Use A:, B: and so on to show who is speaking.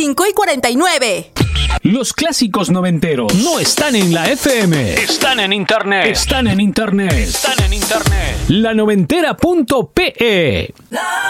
A: 45 y 49.
B: Los clásicos noventeros no están en la FM.
C: Están en internet.
B: Están en internet.
C: Están en internet.
B: lanoventera.pe